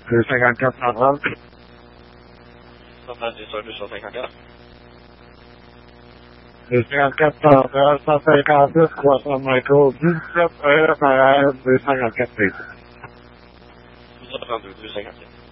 54. Samtidigt så är du så tänker jag. 54, Sasseikatu, Assalamualaikum. Saya 54. Så fram till 54.